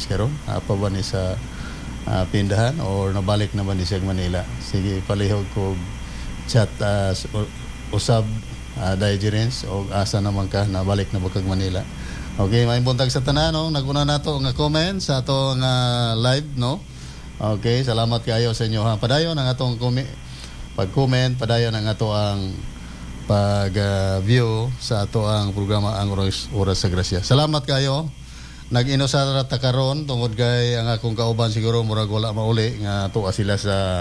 Philippines karon? Pa ba ni sa pindahan or nabalik naman ni siya Manila? Sige, palihog ko chat usab Digerence o asa naman ka nabalik na bakag Manila. Okay, may buntag sa tanan, no? Naguna nato nga comment sa ato nga live, no? Okay, salamat kayo sa inyo ha. Padayon ang atong pag-comment, padayon ang ato ang pag-view sa ato ang programa ang Oras sa Grasya. Salamat kayo. Nag-inusara ta karon tungod kay ang akong kauban siguro murag wala mauli nga tuwa sila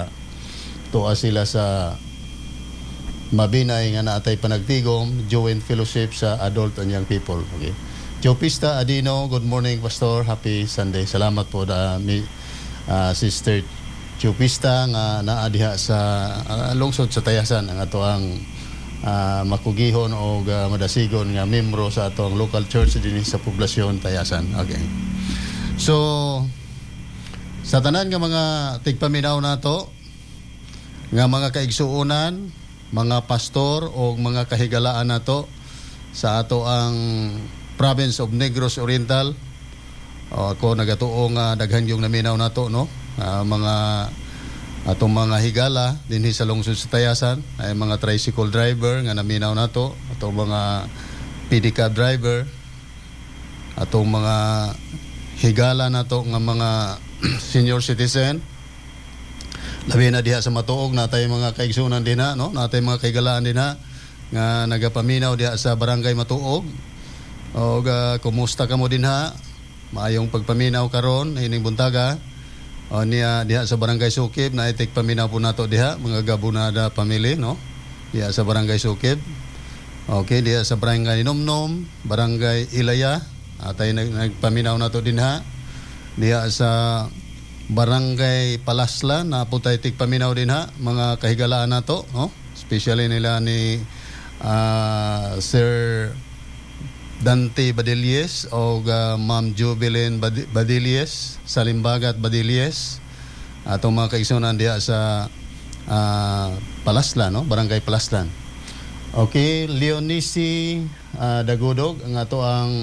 sa mabinay nga naatay panagtigom joint fellowship sa adult and young people. Okay. Chopista Adino, good morning Pastor, happy Sunday. Salamat po Sister Chopista nga naa diha sa lungsod sa Tayasan ang ato ang makugihon o madasigon nga membro sa atong local church din sa poblasyon Tayasan. Okay. So sa tanan nga mga tigpaminaw nato nga mga kaigsuonan, mga pastor o mga kahigalaan nato sa ato ang province of Negros Oriental. Ako nagatuo nga daghan yung naminaw nato, no? Mga atong mga higala dinhi sa lungsod sa Tayasan ay mga tricycle driver nga naminaw nato, atong mga pedicab driver, atong mga higala nato nga mga senior citizen. Labi na diha sa Matuog natay mga kaigsunan din na, no? Natay mga kaigalaan din na nga nagapaminaw diha sa barangay Matuog. O kumusta ka mo din ha? Maayong pagpaminaw karon ining buntaga. O niya diha sa barangay Sukib na itik paminaw po nato diha mga Gabunada family, no? Diha sa barangay Sukib. Okay, diha sa barangay Numnom, barangay Ilaya, atay nagpaminaw nato din ha. Diha sa barangay Palaslan na putay itik paminaw din ha mga kahigalaan nato, no? Especially nila ni Sir Dante Badilles o Ma'am Jubilin Badilles, Salimbagat Badilles, atong mga kaigsunan diha sa Palaslan, no? Barangay Palaslan. Okay, Leonici Dagudog ang ato ang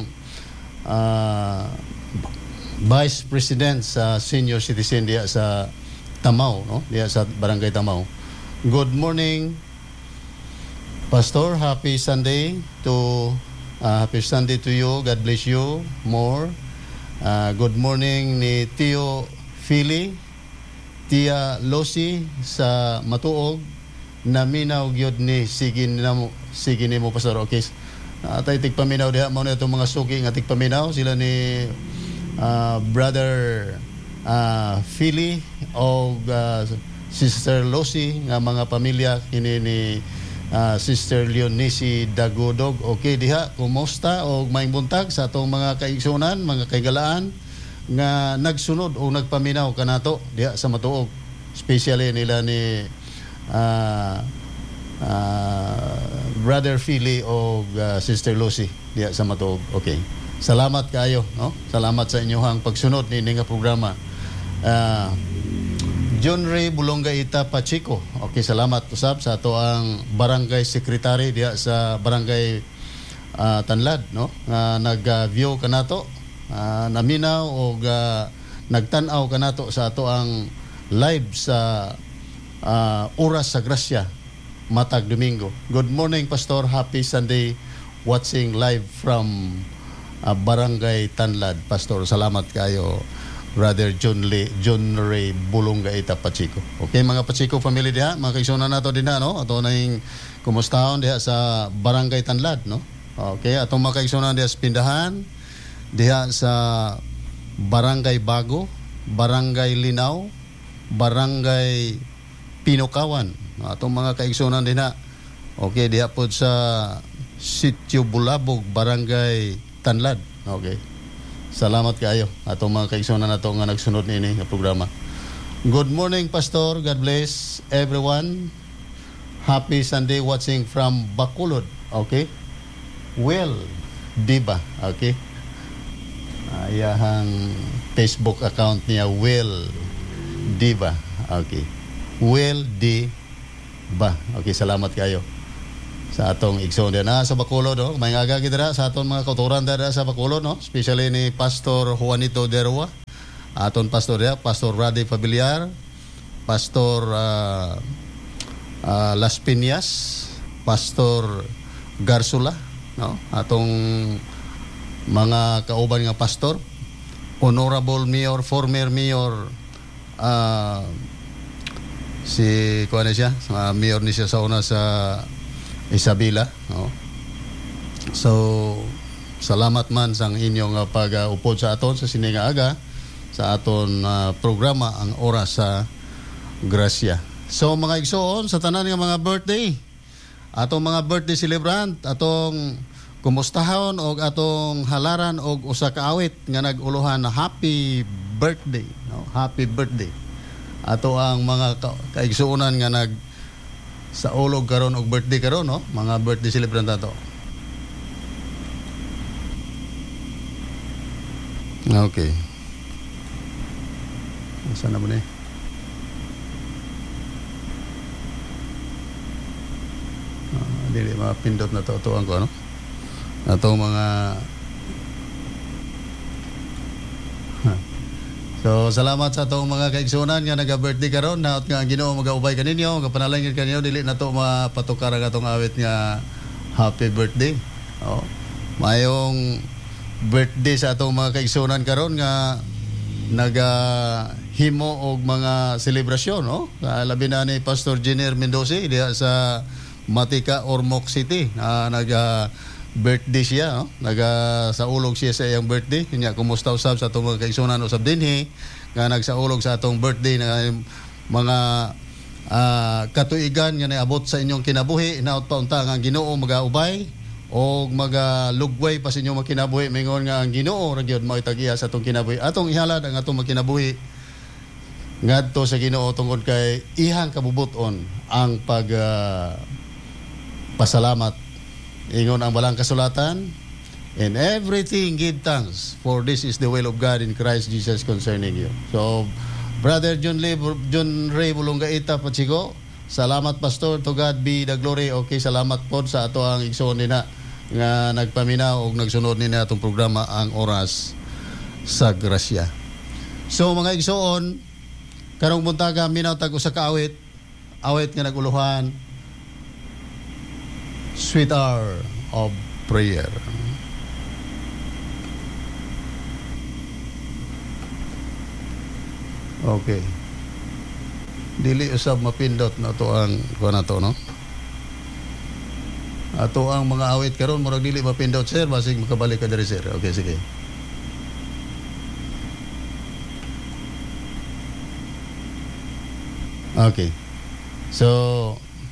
Vice President sa Senior Citizen diha sa Tamaw, no? Diha sa Barangay Tamaw. Good morning Pastor, happy Sunday to you. God bless you more. Good morning ni Tio Philly, Tia Losi sa Matuog. Naminaw gyud ni sige nimo Pastor. Okay. Atay tigpaminaw diha mo na itong mga suki nga tigpaminaw sila ni Brother Philly o Sister Losi nga mga pamilya kini ni Sister Leonici Dagudog. Okay diha, kumusta o maayong buntag sa atong mga kaigsunan, mga kaigalaan nga nagsunod o nagpaminaw kanato diha sa Matuog, especially nila ni Brother Philly o Sister Lucy diha sa Matuog. Okay, salamat kayo, no? Salamat sa inyong pagsunod ni nga programa. John Ray Bulongaita Pachico. Okay, salamat usab sa ato ang barangay secretary diha sa barangay Tanlad, no? Nag-view kanato, naminaw o nagtan-aw kanato sa ato ang live sa Oras sa Grasya matag Domingo. Good morning Pastor, happy Sunday, watching live from barangay Tanlad. Pastor, salamat kayo Brother John Ray Bulongaita Pachico. Okay, mga Pachico family diha, mga kaigsunan nato din na, no? Ato na yung kumustahon diha sa barangay Tanlad, no? Okay, atong mga kaigsunan diha sa Pindahan, diha sa barangay Bago, barangay Linaw, barangay Pinukawan, no? Atong mga kaigsunan din na. Okay, diha po sa Sitio Bulabog, barangay Tanlad. Okay. Salamat kayo atong mga kaigsunan nato nga nagsunod niini nga programa. Good morning Pastor, God bless everyone. Happy Sunday watching from Bacolod. Okay? Well, diba? Okay? Ayahang Facebook account niya Well Diba. Okay. Well Diba. Okay, salamat kayo sa atong igsoon din sa Bacolod, no? May nga gidra sa atong mga kauturan dira sa Bacolod, no? Especially ni Pastor Juanito Derwa aton pastor diha, Pastor Radi Pabiliar, Pastor Las Piñas, Pastor Garsula, no? Atong mga kauban nga pastor, Honorable Mayor, former Mayor si kuan siya, mayor ni siya sa una sa Isabela, no? So salamat man sang inyong pag-upod sa aton sa sininga aga sa aton programa ang Oras sa Grasya. So mga igsoon sa tanan nga mga birthday, atong mga birthday celebrant, atong kumustahon og atong halaran og usa ka awit nga nag-uluhan na happy birthday, no? Happy birthday. Ato ang mga kaigsuonan nga nag sa ulog karon og birthday karon, no? Mga birthday celebrant ato. Okay. Saan na mo ni? Dili mapindot na to ang ko, ano? Atong mga So salamat sa atong mga kaigsunan nga naga-birthday karon, naot nga ang Ginoo magaubay kaninyo, kapanalangin kaninyo dili na to mapatukar ang atong awit nga happy birthday. Oh. Mayong birthday sa atong mga kaigsunan karon nga nagahimo og mga selebrasyon, no? Labi na ni Pastor Jenner Mendoza diha sa Matika, Ormoc City. Birthday siya, no? Nagasaulog siya sa iyang birthday. Kanya kumusta usab sa atong mga kaigsunan usab dinhi nga nagsaulog sa atong birthday na mga katuigan nga naabot sa inyong kinabuhi. Inaot pa unta nga ang Ginoo magaubay o magalugway pa sa inyong makinabuhi. Mingon nga ang Ginoo ra gyud mao tagiya sa atong kinabuhi. Atong ihalad ang atong makinabuhi ngadto sa Ginoo tungod kay ihang kabubuton ang pasalamat. Ingon ang balang kasulatan, in everything give thanks, for this is the will of God in Christ Jesus concerning you. So, Brother John Ray Bulongaita Pachigo, salamat Pastor, to God be the glory. Okay, salamat po sa ato ang igsoon nina nga nagpaminaw o nagsunod nina atong programa ang Oras sa Grasya. So mga igsoon, karong buntaga minaw tag usa ka awit nga naguluhan, Sweet Hour of Prayer. Okay. Dili usab mapindot na to ang kuha na to, no? Ato ang mga awit karon murag dili mapindot, sir, basig makabalik ka diri, sir. Okay, sige. Okay. So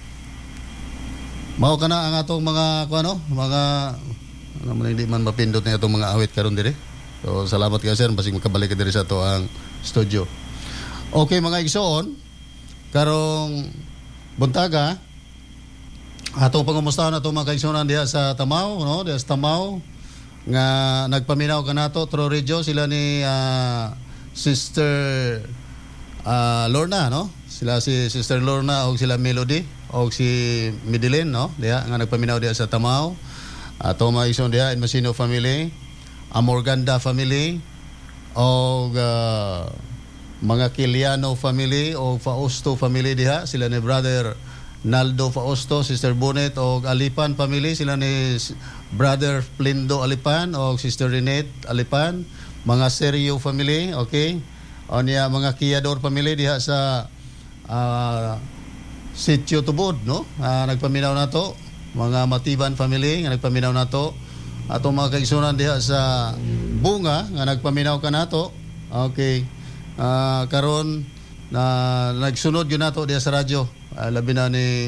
mao kana ang atong mga kuno, mga ano man hindi man mapindot ni atong mga awit karon dire. So salamat kayo, sir, basig makabalik ka diri sa ato ang studio. Okay mga igsoon, karong buntaga atong pangumustahan atong mga kaigsuonan diha sa Tamao, no? Diha sa Tamao nga nagpaminaw kanato through radio sila ni Sister Lorna, no? Sila si Sister Lorna o sila Melody o si Midilin, no? Diha nga nagpaminaw diha sa Tamao. Ato mga igsoon diha in Masino family, Amorganda family o mga Kiliano family o Fausto family diha, sila ni Brother Naldo Fausto, Sister Bonet o Alipan family, sila ni Brother Plindo Alipan o Sister Renette Alipan, mga Serio family, okay? O niya mga Kiador family diha sa Sitio Tubod, no? Nagpaminaw na to, mga Matiban family nga nagpaminaw na to, ato mga kaigsunan diha sa Bunga nga nagpaminaw ka na to, okay? Karon na nagsunod yun nato diya sa radyo, labi na ni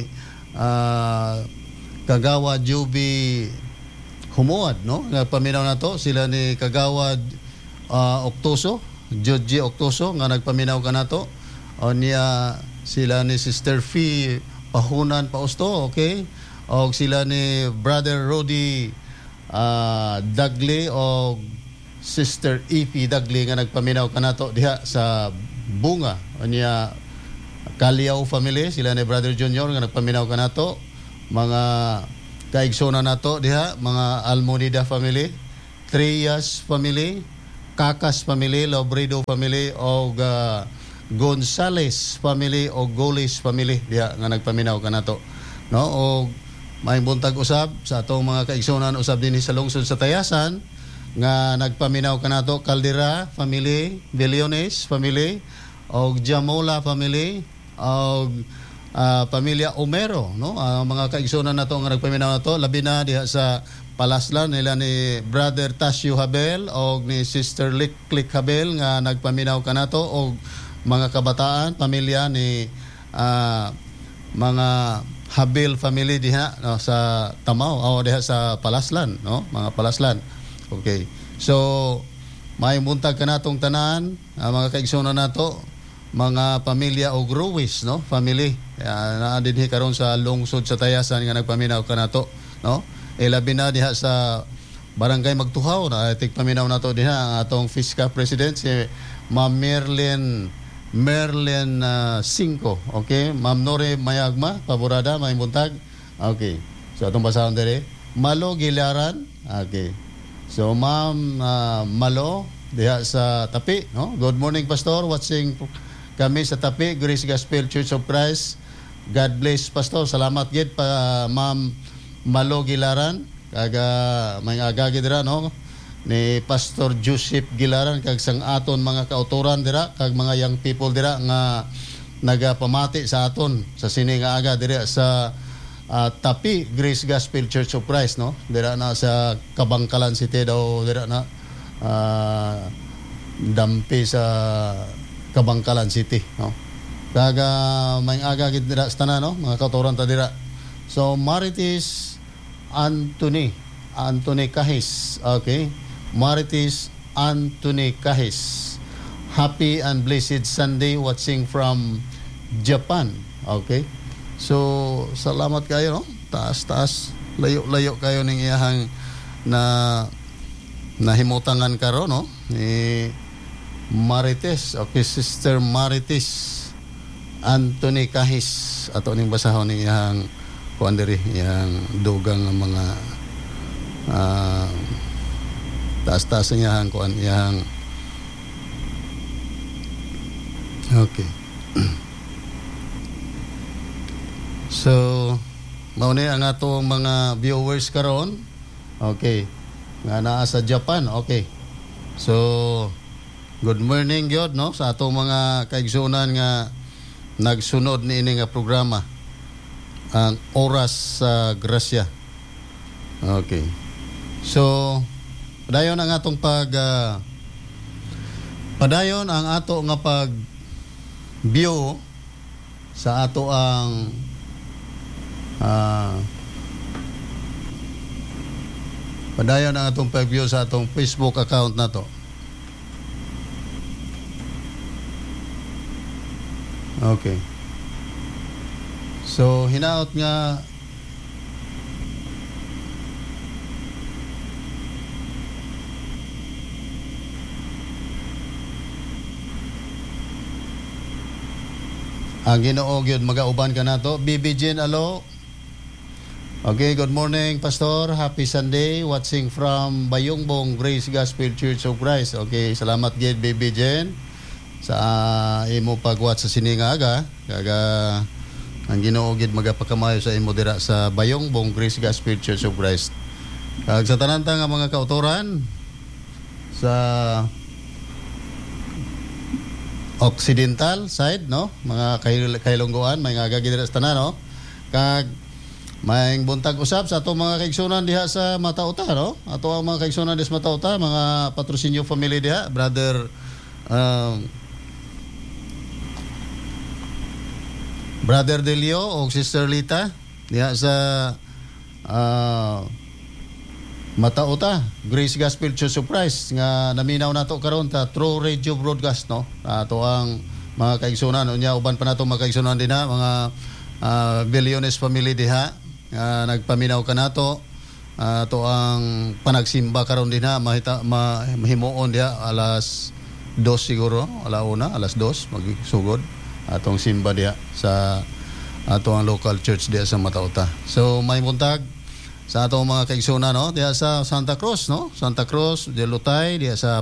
Kagawad Juby Humuad, no? Nagpaminaw na to sila ni Kagawad Octoso, Joji Octoso nga nagpaminaw ka na to, o niya sila ni Sister Fee Pahunan Pausto, okay? O sila ni Brother Rody Dagli o Sister E.P. Dagli nga nagpaminaw kanato diha sa Bunga. Anya Kaliao family, sila ni Brother Junior nga nagpaminaw kanato. Mga kaigsonan nato diha, mga Almonida family, Trias family, Cacas family, Lobredo family o Gonzales family o Golis family diha nga nagpaminaw kanato, no? O may buntag usab sa atong mga kaigsunan usab dinhi sa lungsod sa Tayasan nga nagpaminaw kanato, Caldera family, Billiones family o Jamola family o pamilya Omero, no? Mga kaigsunan nato nga nagpaminaw nato labi na diha sa Palaslan nila ni Brother Tasio Habel o ni Sister Lick Habel nga nagpaminaw kanato o mga kabataan pamilya ni mga Habel family diha, no, sa Tamaw o diha sa Palaslan, no, mga Palaslan. Okay, so may buntag kanatong tanan mga kaigsunan nato mga pamilya og Ruiz, no, family na dinhi karon sa lungsod sa Tayasan nga nagpaminaw kanato, no. Labi na diha sa Barangay Magtuhaw na tigpaminaw nato diha ang atong Fisca President si Ma'am Merlin 5. Okay, Ma'am Nore Mayagma, paborada may buntag. Okay, so atong basahon dere Malo Gilaran. Okay, so Ma'am Malo diha sa Tapi, no. Good morning Pastor, watching kami sa Tapi, Grace Gospel Church of Christ. God bless Pastor, salamat gid pa Ma'am Malo Gilaran, kaga may agagi dira, no, ni Pastor Joseph Gilaran kag sang aton mga kautoran dira kag mga young people dira nga nagapamati sa aton sa sini nga aga dira sa Tapi Grace Gospel Church of Christ, no, dira na sa Kabangkalan City daw dira na dampi sa Kabangkalan City, no, kaga may aga gid dira sa tanan, no, mga kautoran ta dira. So Marites Anthony Kahis. Okay, Marites Anthony Kahis, happy and blessed Sunday watching from Japan. Okay, so salamat kayo, no, taas layo kayo ning iyahang na nahimutangan karon, no, ni Marites. Okay, Sister Marites Anthony Kahis ato ning basahon ning iyahang kuan diri yang dugang ng mga taas-taas niya ang kuan yang. Okay. So mao ni ang atong mga viewers karon. Okay, nga naa sa Japan. Okay, so good morning gyud, no, sa atong mga kaigsunan nga nagsunod niini nga programa ang Oras sa Grasya. Okay. So, padayon ang atong padayon ang ato nga pag view sa ato ang padayon ang atong pag view sa atong Facebook account nato. Okay. So, hinaot nga ang Ginoo gyud magauban ka nato. BB alo. Okay, good morning Pastor. Happy Sunday watching from Bayongbong Grace Gospel Church of Christ. Okay, salamat gyud BB sa imo pagwatch sa sininga aga. Kaga ang Ginoo gid magapakamayo sa imo dira sa Bayongbong Grace Gospel Church of Christ. Kag sa tanan nga mga kautoran sa Occidental side, no, mga kailonggoan may nga gid dira sa tanan, no. Kag may buntag usab sa ato mga kaigsunan diha sa Matauta, no. Ato ang mga kaigsunan diha sa Matauta, mga Patrocinio family diha, brother Brother Delio o Sister Lita diha sa Matauta Grace Gospel Church of Christ nga naminaw nato karon ta True Radio Broadcast, no, ato ang mga kaigsunan unya uban pa nato mga kaigsunan din ha, mga Billiones family diha nagpaminaw kanato ato ang panagsimba karon din ha, mahimuon diha alas 2 siguro, alas 2 magsugod atong simba diha sa ato ang local church diha sa Matauta. So may buntag sa atong mga kaigsunan, no, diha sa Santa Cruz, no, Santa Cruz de Lutay, diha sa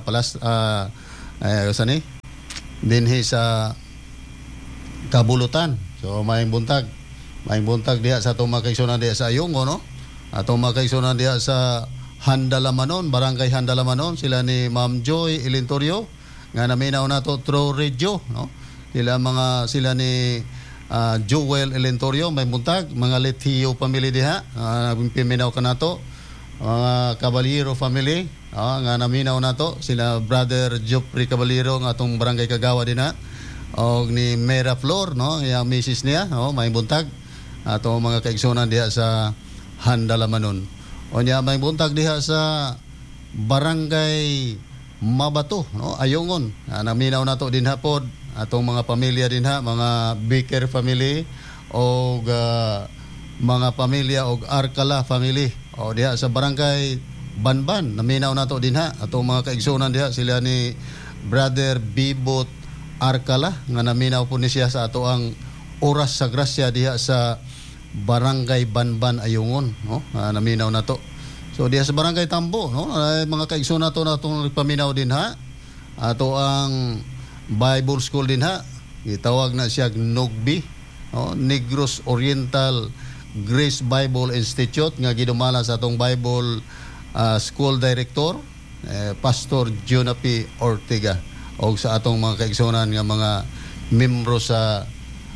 dinhi sa Kabulutan. So maayong buntag diha sa atong mga kaigsunan diha sa Ayungo, no, atong mga kaigsunan diha sa Handalamanon, Barangay Handalamanon, sila ni Ma'am Joy Ilintorio nga naminaw nato through radio, no, sila ni Joel Elentorio, may buntag, mga Letio family diha, piminaw ka nato, mga Caballero family, nga naminaw nato, sila Brother Jopri Caballero nga atong barangay Kagawa din ha, o ni Mera Flor, no, yung misis niya, may buntag, atong mga kaigsunan diha sa Handalamanon. O niya, may buntag diha sa Barangay Mabato, no, Ayungon, naminaw nato din ha pod, atong mga pamilya din ha, mga Baker family o mga pamilya og Arkala family o diha sa Barangay Banban, naminaw nato din ha, atong mga kaigsunan diha, sila ni Brother Bibot Arkala nga naminaw po ni siya sa ato ang Oras sa Grasya diha sa Barangay Banban Ayungon, no, naminaw nato. So diha sa Barangay Tambo, no, mga kaigsunan nato natong paminaw din ha, ato ang Bible School din ha, gitawag na siya NOGBI, no? Negros Oriental Grace Bible Institute, nga gidumala sa atong Bible School Director, Pastor Jonapi Ortega, o sa atong mga kaigsunan nga mga membro sa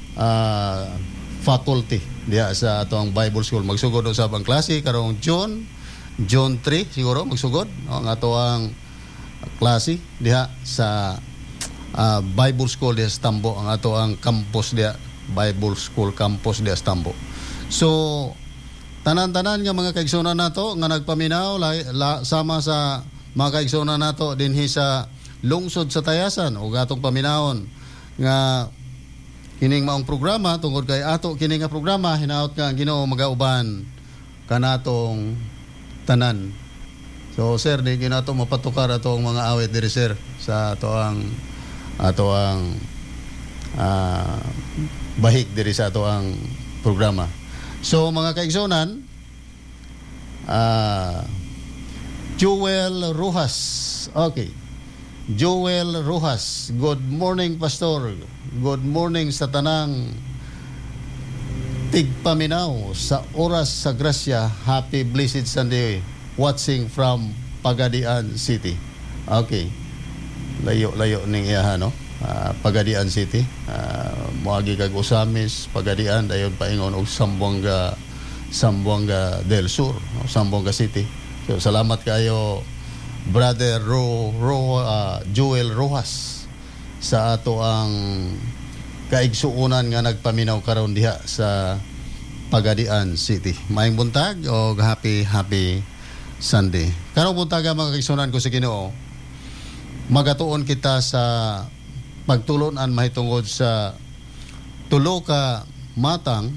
faculty diha sa atong Bible School. Magsugod usab ang klase karong John 3 siguro magsugod, no? Ang ato ang klase diha sa Bible School diha sa Tambo, ang ato ang campus diha, Bible School campus diha sa Tambo. So tanan-tanan nga mga kaigsunan nato nga nagpaminaw sama sa mga kaigsunan nato dinhi sa lungsod sa Tayasan o atong paminawon nga kining maong programa tungod kay ato kining nga programa hinaot nga Ginoo magauban kanatong tanan. So sir, di ginato mapatukar atong mga awit diri sir sa ato ang bahik diri sa ato ang programa. So mga kaigsunan, Joel Rojas. Okay. Joel Rojas. Good morning, Pastor. Good morning sa tanang tigpaminaw sa Oras sa Grasya. Happy Blessed Sunday. Watching from Pagadian City. Okay. Layo ning iya no. Pagadian City, moagi kag Usamis, Pagadian dayon paingon og Zamboanga del Sur, no? Zamboanga City. So salamat kayo Brother Joel Rojas sa ato ang kaigsuonan nga nagpaminaw karon diha sa Pagadian City. Maayong buntag o happy Sunday. Karong buntag mga kaigsuonan ko sa Ginoo, magatuon kita sa pagtulunan mahitungod sa tulo ka matang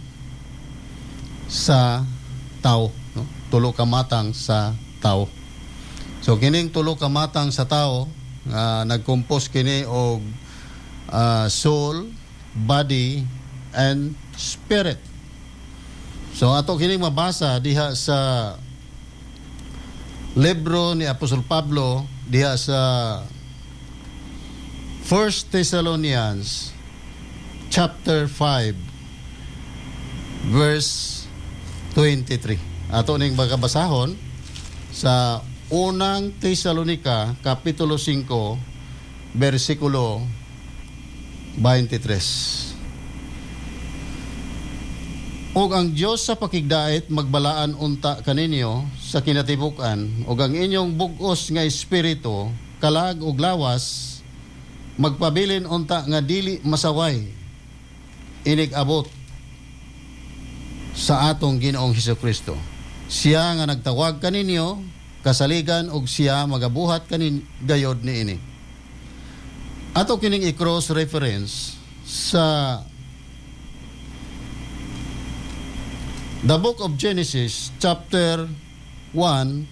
sa tao, no? Tulo ka matang sa tao. So kining tulo ka matang sa tao nagkompose kini og soul, body and spirit. So ato kining mabasa diha sa libro ni Apostol Pablo diha sa 1 Thessalonians chapter 5 verse 23. Ato ning magabasahon sa unang Tesalonica kapitulo 5 bersikulo 23. Og ang Dios sa pakigdait magbalaan unta kaninyo sa kinatibuk-an, og ang inyong bug-os nga espiritu kalag og lawas magpabilin unta nga dili masaway inig abot sa atong Ginoong Hesukristo. Siya nga nagtawag kaninyo kasaligan og siya magabuhat kanin gayod niini. Ato kining i-cross reference sa the book of Genesis chapter 1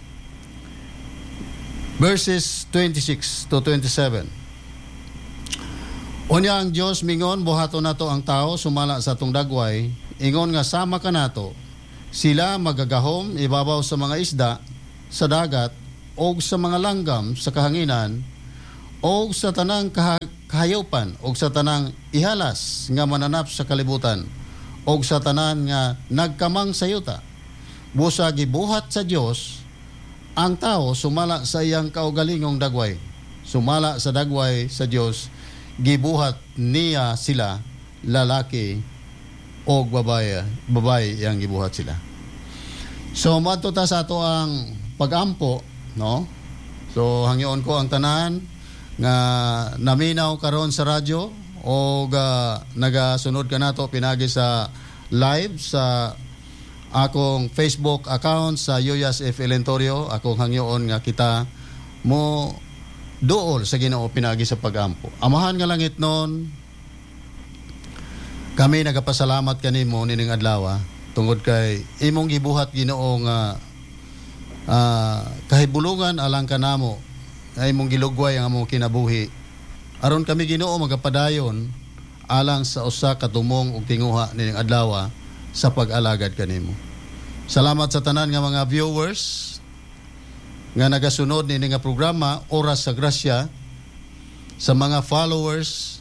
verses 26 to 27. Unya ang Dios mingon buhaton nato ang tao sumala sa atong dagway, ingon nga sama kanato Sila magagahom ibabaw sa mga isda sa dagat o sa mga langgam sa kahanginan o sa tanang kahayopan o sa tanang ihalas nga mananap sa kalibutan o sa tanan nga nagkamang sayuta. Busa gibuhat sa Dios ang tao sumala sa iyang kaugalingong dagway. Sumala sa dagway sa Dios, gibuhat niya sila lalaki o babae yang gibuhat sila. So madto ta sa ato ang pagampo, no? So hangyoon ko ang tanan nga naminaw karon sa radyo o nagasunod ka nato pinagi sa live sa akong Facebook account sa Yuyas F. Elentorio. Akong hangyoon nga kita mo duol sa Ginoo pinagi sa pagampo. Amahan nga langit nun, kami nagapasalamat kanimo nining adlaw tungod kay imong gibuhat Ginoo nga kahibulungan alang kanamo ay imong gilugway ang among kinabuhi. Aron kami Ginoo magapadayon alang sa usa ka tumong ug tinguha nining adlaw sa pag-alagad kanimo. Salamat sa tanan nga mga viewers nga nagasunod nining nga programa Oras sa Grasya, sa mga followers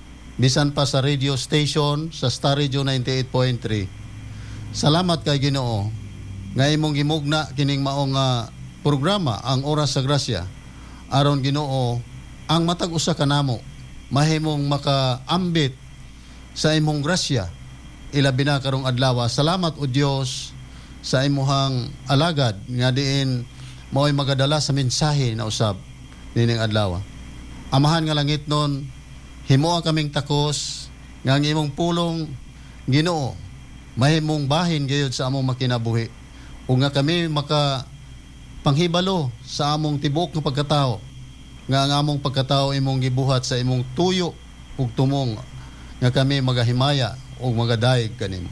bisan pa sa radio station sa Star Radio 98.3. Salamat kay Ginoo nga imong gimugna kining maong programa ang Oras sa Grasya aron Ginoo ang matag usa kanamo mahimong makaambit sa imong grasya ilabi na karong adlaw. Salamat o Dios sa imuhang alagad nga diin mao'y magadala sa mensahe na usab nining adlaw. Amahan nga langit nun, himuha kaming takos nga ang imong pulong Ginoo mahimong bahin gayud sa among makinabuhi o nga kami maka panghibalo sa among tibok nga pagkatao nga ang among pagkatao imong gibuhat sa imong tuyo ug tumong nga kami magahimaya o magadayeg kanimo.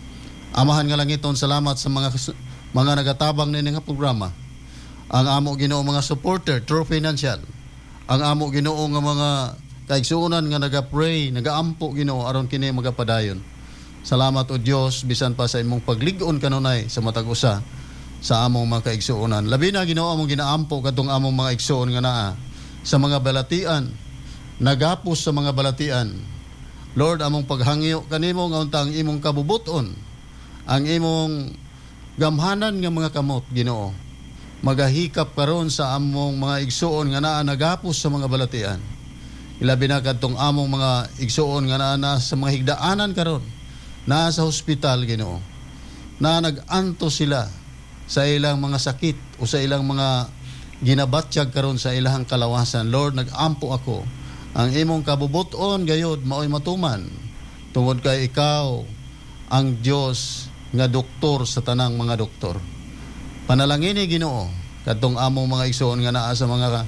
Amahan nga langiton, salamat sa mga nagatabang nini nga programa. Ang amo Ginoo mga supporter through financial, ang amo Ginoo nga mga kaigsuonan nga naga-pray, nagaampo Ginoo aron kini magapadayon. Salamat o Dios bisan pa sa imong paglig-on kanunay sa matag usa sa among mga kaigsuonan. Labi na Ginoo among ginaampo kadtong among mga igsuon nga naa sa mga balatian, nagapos sa mga balatian. Lord, among paghangyo kanimo nga unta ang imong kabubuton, ang imong gamhanan nga mga kamot Ginoo. Magahikap karon sa among mga igsuon nga naa nagapos sa mga balatian. Ilabi na kadtong among mga igsuon nga naa sa mga higdaanan karon, naa sa hospital Ginoo. Na nag-anto sila sa ilang mga sakit o sa ilang mga ginabatyag karon sa ilahang kalawasan. Lord, nag-ampo ako. Ang imong kabubuton gayod mao'y matuman tungod kay ikaw ang Dios nga doktor sa tanang mga doktor. Panalangin ni Ginoo kadtong among mga igsoon nga naa sa mga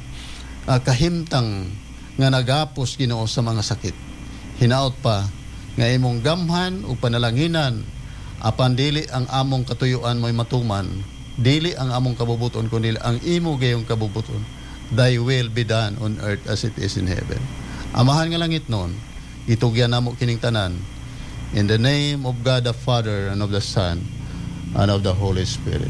kahimtang nga nagapos Ginoo sa mga sakit. Hinaot pa nga imong gamhan ug panalanginan apan dili ang among katuyuan mo'y matuman, dili ang among kabubuton kundi ang imo gayong kabubuton. Thy will be done on earth as it is in heaven. Amahan nga langit nun, itugyan namo kining tanan. In the name of God the Father and of the Son and of the Holy Spirit.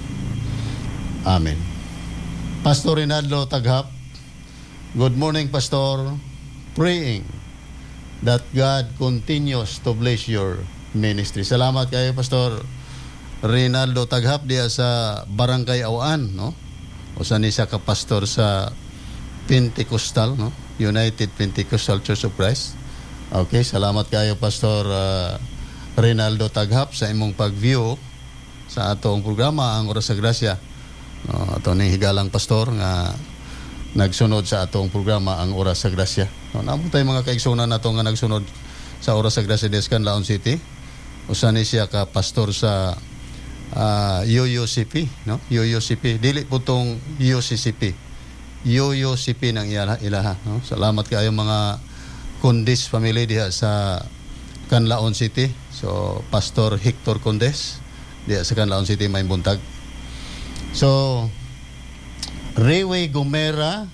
Amen. Pastor Rinaldo Taghap, good morning Pastor. Praying that God continues to bless your ministry. Salamat kayo Pastor Rinaldo Taghap diya sa Barangay Awan, no? O sa siya ka pastor sa Pentecostal, no? United Pentecostal Church of Christ. Okay, salamat kayo Pastor Rinaldo Taghap sa imong pag-view sa atong programa ang Oras sa Grasya. No, ato ning higalang pastor nga nagsunod sa atong programa ang Oras sa Grasya. No, namo tay mga kaigsunan nato nga nagsunod sa Oras sa Grasya Descan Laon City. Usa ni siya ka pastor sa UUCP, no? UUCP, dili po tong UCCP. UUCP ng ilaha, no? Salamat kayo mga Condes family diha sa Canlaon City. So Pastor Hector Condes diha sa Canlaon City may buntag. So Rewe Gomera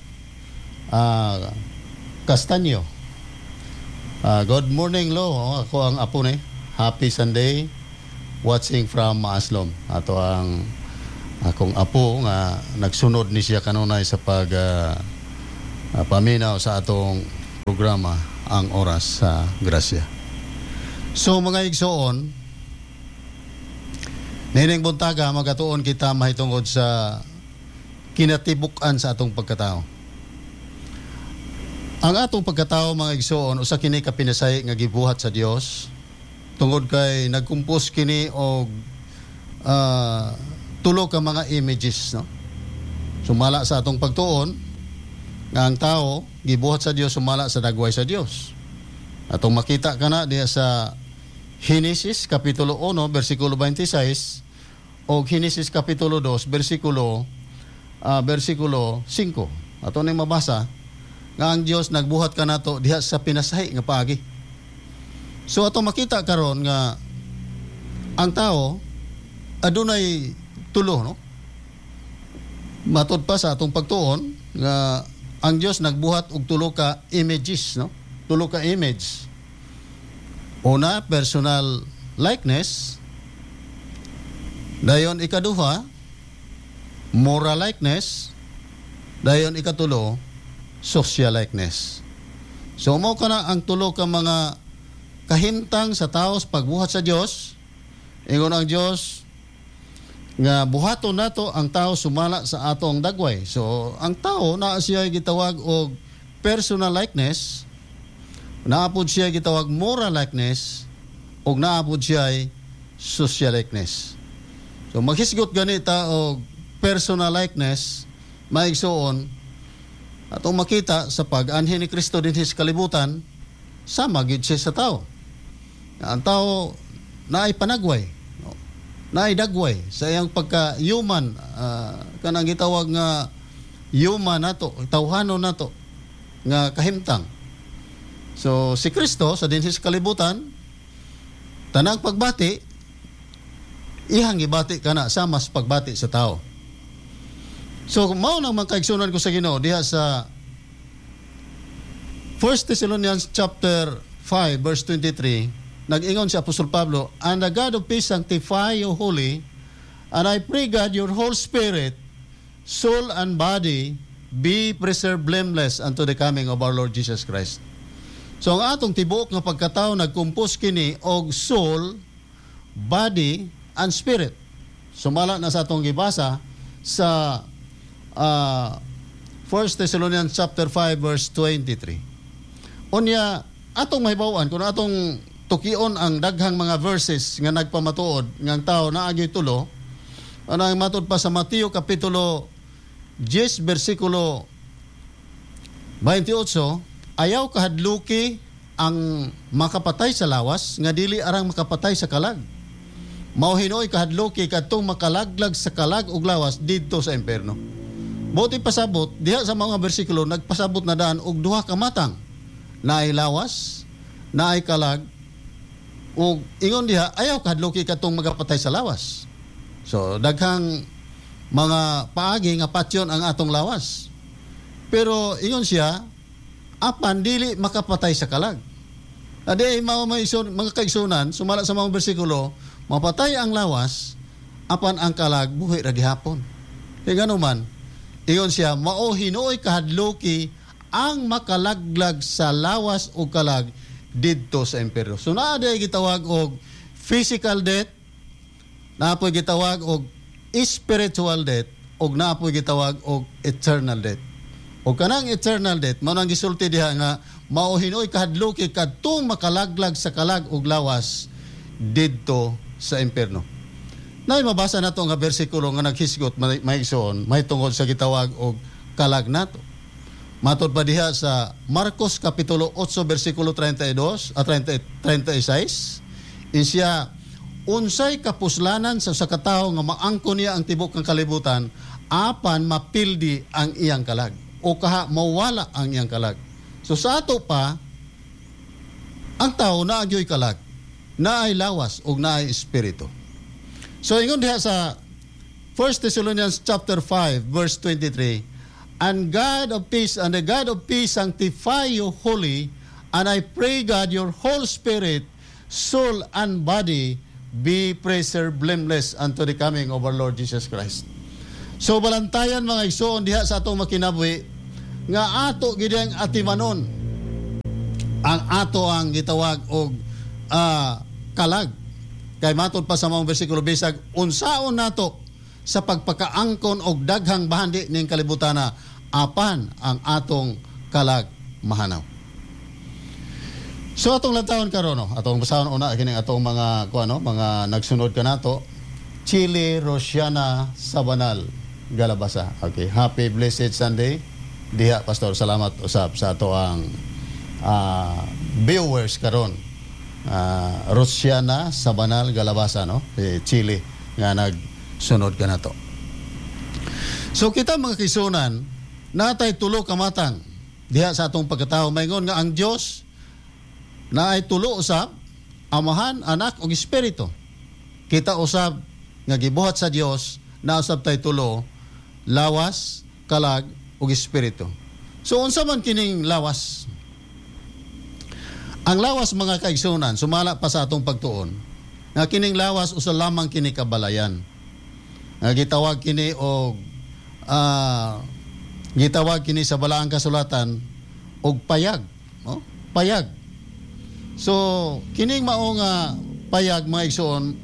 Castaño. Good morning Lo, ako ang apo ni. Happy Sunday. watching from Maaslom. Ato ang akong apo nga nagsunod ni siya kanunay sa paminaw sa atong programa ang oras sa grasya. So mga igsoon, nining buntaga magatuon kita mahitungod sa kinatibuk-an sa atong pagkatao. Ang atong pagkatao mga igsoon usa kini ka pinasay nga gibuhat sa Dios tungod kay nagkumpos kini og tulo ka mga images, no? Sumala sa atong pagtuon nga ang tao gibuhat sa Dios sumala sa dagway sa Dios. Atong makita kana diha sa Genesis kapitulo 1 bersikulo 26 o Genesis kapitulo 2 bersikulo 5. Ato ni mabasa nga ang Dios nagbuhat kanato diha sa pinasahi nga paagi. So ato makita karon nga ang tao adunay tulo, no? Matod pa sa atong pagtuon nga ang Dios nagbuhat og tulo ka images, no? Tulo ka image. Una, personal likeness. Dayon ikaduha, moral likeness. Dayon ikatulo, social likeness. So mao kana ang tulo ka mga kahimtang sa tao sa pagbuhat sa Dios. Ingon ang Dios nga buhaton nato ang tao sumala sa atong dagway. So ang tao naa siya gitawag og personal likeness, naapod siya gitawag moral likeness, ug naapod siya social likeness. So maghisgot ganita og personal likeness maigsoon atong makita sa pag-anhi ni Kristo dinhi sa kalibutan, sama gyud siya sa tao. Ang tao naay panagway, no? Naay dagway sa iyang pagka-human, kanang gitawag nga human nato, tawhanon nato nga kahimtang. So si Kristo sa dinhi sa kalibutan, tanang pagbati ihang gibati kana sama sa pagbati sa tao. So mao nang mangkaigsunan ko sa Ginoo diha sa 1 Thessalonians chapter 5 verse 23, nag-ingon si Apostol Pablo, "And the God of peace sanctify you wholly, and I pray God your whole spirit, soul and body be preserved blameless unto the coming of our Lord Jesus Christ." So ang atong tibuok nga pagkatao nagkumpos kini og soul, body and spirit. Sumala na sa atong gibasa sa 1 Thessalonians chapter 5 verse 23. Unya atong mahibaw-an kung atong tukion ang daghang mga verses nga nagpamatuod nga ang tao naagi tulo, anang matud pa sa Mateo kapitulo 10 bersikulo 28, ayaw kahadluki ang makapatay sa lawas nga dili arang makapatay sa kalag. Mao hinoy kahadluki kadtong makalaglag sa kalag ug lawas didto sa impierno. Buti pasabot diha sa mga bersikulo nagpasabot na daan og duha ka matang, naay lawas, naay kalag, ug ingon diha ayaw kahadluki kadtong magapatay sa lawas. So daghang mga paagi nga patyon ang atong lawas. Pero ingon siya apan dili makapatay sa kalag. Adi mao mga kaigsunan sumala sa mga bersikulo, mapatay ang lawas apan ang kalag buhi ra gihapon. Kaya ganuman ingon siya mao hinuoy kahadluki ang makalaglag sa lawas o kalag didto sa impierno. So naa day gitawag og physical death, naapoy gitawag og spiritual death, og naapoy gitawag og eternal death. O kanang eternal death mao nang gisulti diha nga mao hinuoy kahadluki kadtong makalaglag sa kalag ug lawas didto sa impierno. Nay mabasa nato nga bersikulo nga naghisgot maigsoon mahitungod sa gitawag og kalag nato. Matod pa diha sa Marcos kapitulo 8 bersikulo 32 at 36, insya unsay kapuslanan sa sakatawo nga maangkon niya ang tibok ng kalibutan apan mapildi ang iyang kalag o kaha mawala ang iyang kalag. So sa ato pa ang tao naagyoy kalag, naay lawas ug naay espiritu. So ingon diha sa 1 Thessalonians chapter 5 verse 23, "And God of peace and the God of peace sanctify you wholly, and I pray God your whole spirit, soul and body be preserved blameless unto the coming of our Lord Jesus Christ. So balantayan mga igsoon diha sa atong makinabuhi nga ato gid ang atimanon ang ato ang gitawag og kalag. Kay matod pa sa mga bersikulo bisag unsaon nato sa pagpakaangkon og daghang bahandi ning kalibutana apan ang atong kalag mahanaw. So atong lantawon karon no, atong basahon una kining atong mga mga nagsunod kanato. Chile Rosiana Sabanal Galabasa. Okay, happy blessed Sunday. Diha pastor, salamat usab sa ato ang viewers karon. Rosiana Sabanal Galabasa no, Chile nga nagsunod kanato. So kita mga kaisunan, natay tulo ka matang diha sa atong pagkatao. Maingon nga ang Dios na ay tulo usab, Amahan, Anak ug Espiritu. Kita usab nga gibuhat sa Dios na usab tay tulo, lawas, kalag ug Espiritu. So unsa man kining lawas? Ang lawas mga kaigsunan sumala pa sa atong pagtuon. Nga kining lawas usa lamang kini kabalayan. Nga gitawag kini og gitawag kini sa balaang kasulatan og payag, no? Payag. So, kining mao nga payag mga igsoon,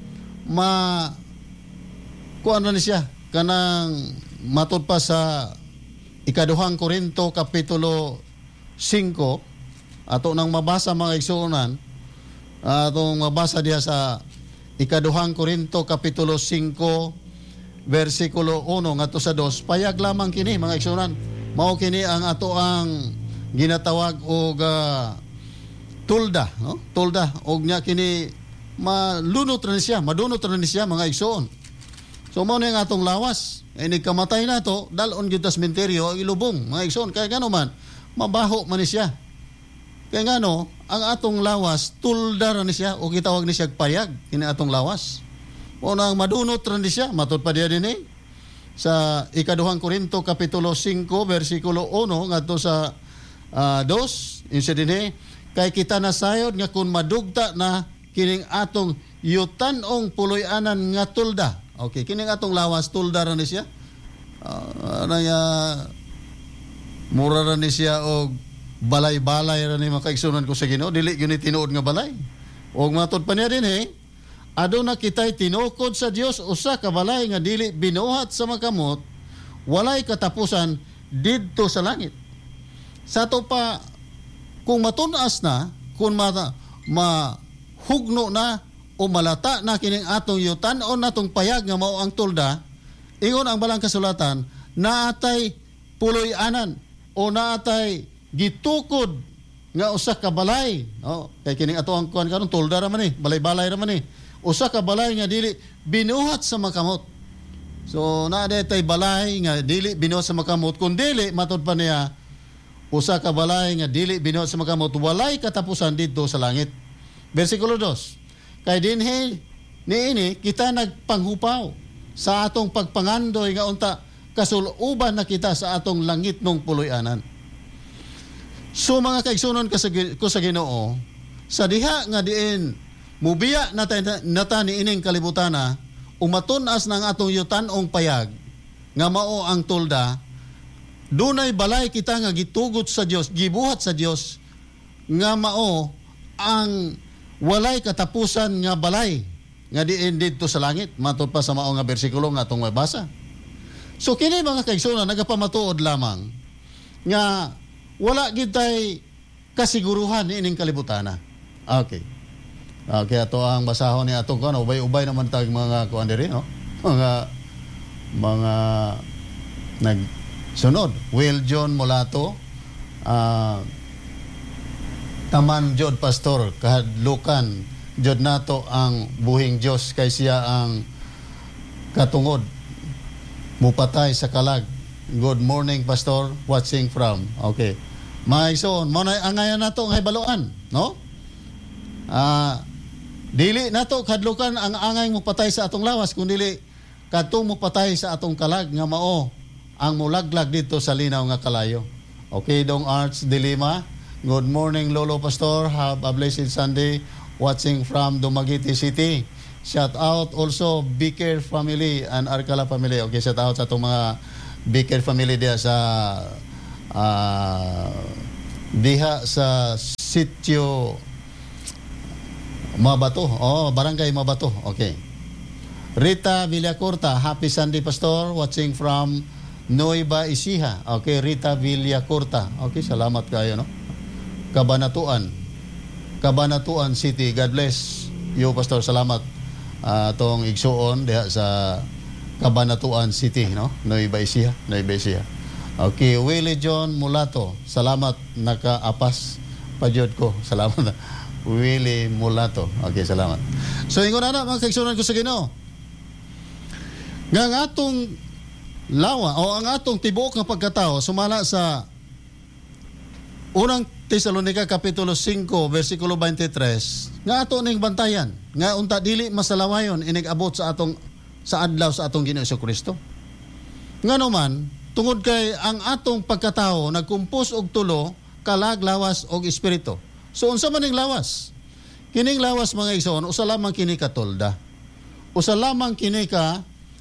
kuan na ni siya kanang matod pa sa ikaduhang Korinto kapitulo 5 ato nang mabasa mga igsoonan, atong mabasa diha sa ikaduhang Korinto kapitulo 5 versikulo 1 ngadto sa 2. Payag lamang kini mga igsoonan. Mao kini ang ato ang ginatawag og tulda, no? Tulda og nya kini malunot ra ni siya, madunot ra ni siya mga igsoon. So mao ni ang atong lawas. Ini kamatay nato, dalon gyud ta sementeryo ilubong mga igsoon. Kaya gano man mabaho man ni siya. Kaya ngano ang atong lawas tulda ra ni siya o gitawag ni siya payag kini atong lawas. Mao nang madunot ra ni siya matud pa diha dinhi sa ikaduhang Korinto kapitulo 5 versikulo 1 ngadto sa 2 insa dinhi. Kay kita nasayod nga kung madugta na kining atong yutan-ong puloy-anan nga tulda. Okay, kining atong lawas tulda ra ni siya. Mura ra ni siya og balay-balay ra ni makaigsunan ko sa Ginoo, dili gyud ni tinuod nga balay. Og matod pa niya dinhi, aduna kitay tinukod sa Dios usa ka balay nga dili binuhat sa makamot, walay katapusan didto sa langit. Sa to pa kung matunas na, kung mahugno na o malata na kining atong yutan-on natong payag nga mao ang tulda, ingon ang balang kasulatan, naatay puloy-anan o naatay gitukod nga usa ka balay. No? Kay kining ato ang kuan karon tulda ra man ni, balay-balay ra man ni. Usa ka balay nga dili binuhat sa makamot. So naadey tay balay nga dili binuhat sa makamot, kun dili matud pa niya usa ka balay nga dili binuhat sa makamot, walay katapusan dito sa langit. Versikulo 2. Kay dinhi niini kita nagpanghupaw sa atong pagpangandoy nga unta kasuluban na kita sa atong langit nung puloy-anan. So mga kaigsunon ko sa Ginoo, sa diha nga diin mubiya nata niining kalibutana umatun-as ng atong yutan-ong payag nga mao ang tulda. Dunay balay kita nga gitugot sa Dios, gibuhat sa Dios nga mao ang walay katapusan nga balay nga diin didto sa langit. Matod pa sa mao nga bersikulo nga atong mabasa. So kini mga kaigsunan nagapamatuod lamang nga wala gid tay kasiguruhan ining kalibutana. Okay. Okay, ato ang basahon ni atong kuno, ubay-ubay naman tag mga kuan diri, no? Mga nagsunod. Will John Molato, taman jod pastor kahadlukan jod nato ang buhing Dios kay siya ang katungod mupatay sa kalag. Good morning pastor, watching from. Okay. Mga igsoon, mo na angayan nato ang hibaluan, no? Dili nato kadlukan ang angay mo patay sa atong lawas, kundi kadtong mo patay sa atong kalag nga mao ang mulaglag dito sa linaw nga kalayo. Okay, Dong Arts Dilima. Good morning Lolo Pastor. Have a blessed Sunday watching from Dumaguete City. Shout out also Biker family and Arcala family. Okay, shout out sa itong mga Biker family diya sa diha sa sitio Mabato. Oh, Barangay Mabato. Okay. Rita Villacorta, happy Sunday Pastor, watching from Nueva Ecija. Okay, Rita Villacorta. Okay, salamat kayo, no? Cabanatuan City. God bless you, Pastor. Salamat tong igsuon diha sa Cabanatuan City, no? Nueva Ecija. Okay, Willie John Mulato. Salamat, nakaapas padyod ko. Salamat. Willie Mulato. Okay, salamat. So, ingon na mga kaigsunan ko sa Ginoo. Nga ang atong lawa o ang atong tibuok nga pagkatao sumala sa unang Tesalonica Kapitulo 5 versikulo 23 nga ato ning bantayan nga unta dili masalawayon inig-abot sa atong sa adlaw sa atong Ginoo Kristo. Ngano man tungod kay ang atong pagkatao nagkumpos og tulo, kalag, lawas og espiritu. So unsa man ning lawas? Kining lawas mga igsoon usa lamang kini ka tolda. Usa lamang kini ka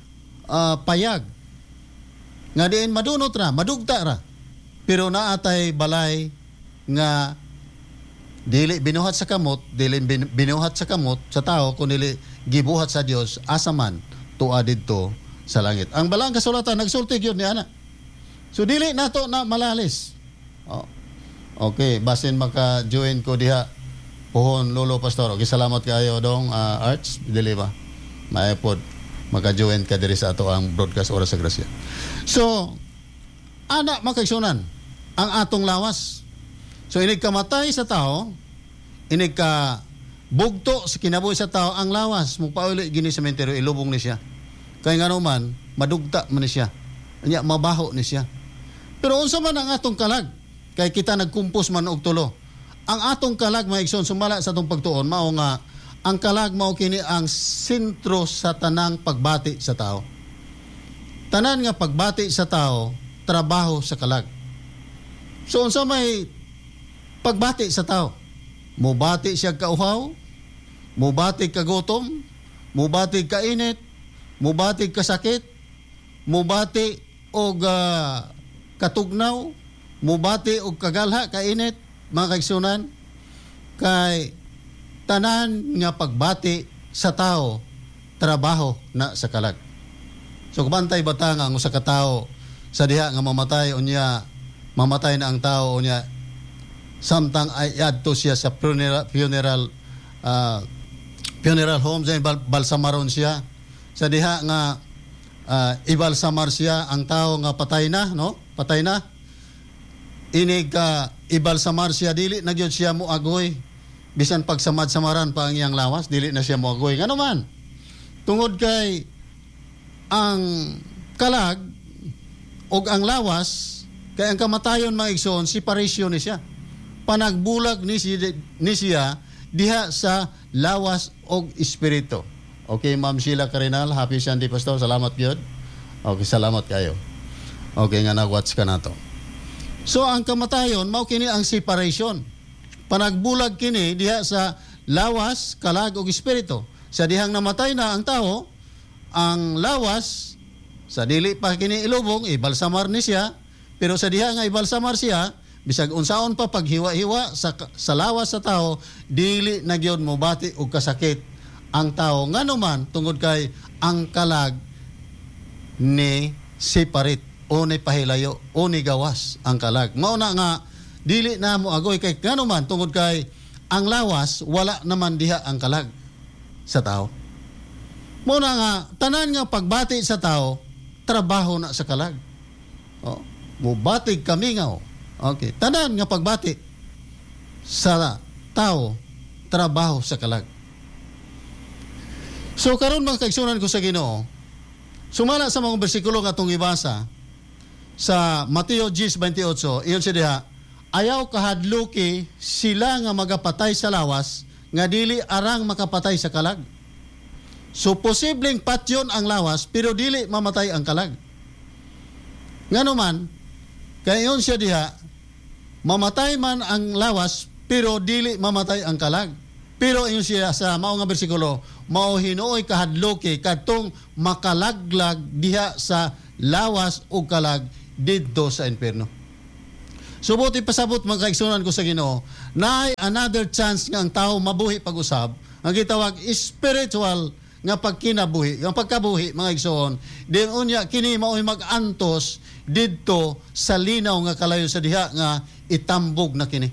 payag nga diin madunot ra, madugta ra, pero naatay balay nga dili binuhat sa kamot, dili binuhat sa kamot sa tao kundi gibuhat sa Dios asaman tuwa didto sa langit. Ang balang kasulatan nagsulti gyud ni ana. So dili nato na malalis. Okay, basin maka-join ko diha pohon Lolo Pastor. Okay, salamat kayo dong Arts, dili ba? Maaypod maka-join ka diri sa ato ang broadcast Oras sa Grasya. So, ana makaigsunan ang atong lawas. So, inig kamatay sa tao, inig ka bugto sa kinabuhi sa tao, ang lawas, magpauli gini sa sementeryo, ilubong ni siya. Kaya nga naman, madugta man ni siya. Anya, mabaho ni siya. Pero unsa man ang atong kalag, kay kita nagkumpos man og tulo. Ang atong kalag, maigsoon, sumala sa atong pagtuon, mao nga, ang kalag mao kini ang sentro sa tanang pagbati sa tao. Tanan nga pagbati sa tao, trabaho sa kalag. So unsa may pagbati sa tao? Mubati siya kauhaw, mubati ka gutom, mubati ka init, mubati ka sakit, mubati og katugnaw, mubati og kagalha, kainit, mga kaigsunan, kay tanan nga pagbati sa tao, trabaho na sa kalag. So kabantay bata nga ang usa ka tawo sa diha nga mamatay mamatay na ang tao unya samtang ay adto siya sa funeral home sa balsamaron siya sa diha nga ibalsamar siya ang tao nga patay na, no? Patay na. Inig ibalsamar siya dili na gyud siya moagoy. Bisan pagsamad-samaran pa ang iyang lawas, dili na siya moagoy. Ngano man? Tungod kay ang kalag o ang lawas, kay ang kamatayon mga igsoon, separation ni siya. Panagbulag ni siya diha sa lawas o espiritu. Okay, Ma'am Sheila Carinal, happy Sunday Pastor. Salamat yun. Okay, salamat kayo. Okay, nga nag-watch ka na to. So, ang kamatayon, mao kini ang separation. Panagbulag kini diha sa lawas, kalag ug espiritu. Sa dihang namatay na ang tao, ang lawas sa dili pa kini ilubong, ibalsamar ni siya, pero sa diha nga ibalsamar siya, bisag unsaon pa paghiwa-hiwa sa lawas sa tao, dili na gyud mobati og kasakit ang tao. Ngano man tungod kay ang kalag ni separate o ni pahilayo o ni gawas ang kalag. Mao na nga dili na mo agoy kay ngano man tungod kay ang lawas wala naman diha ang kalag sa tao. Mao na nga tanan nga pagbati sa tao trabaho na sa kalag. Mubatig kami nga. Okay, tanan nga pagbati sa tao trabaho sa kalag. So karon mga kaigsunan ko sa Ginoo, sumala sa mga bersikulo nga atong ibasa sa Mateo 10:28, iyon siya diha, ayaw kahadluki sila nga magapatay sa lawas nga dili arang makapatay sa kalag. So posibleng patyon ang lawas pero dili mamatay ang kalag. Ngano man, kaya iyon siya diha, mamatay man ang lawas pero dili mamatay ang kalag. Pero ingon siya sa mao nga bersikulo, mao hinuoy kahadloki kadtong makalaglag diha sa lawas o kalag didto sa impierno. Subuti pasabot mga kaigsunan ko sa Ginoo, na another chance nga ang tao mabuhi pag-usab, ang gitawag spiritual nga pagkinabuhi, ang pagkabuhi mga igsoon, din unya kini mao'y mag-antos didto sa linaw nga kalayo sa diha nga itambog na kini.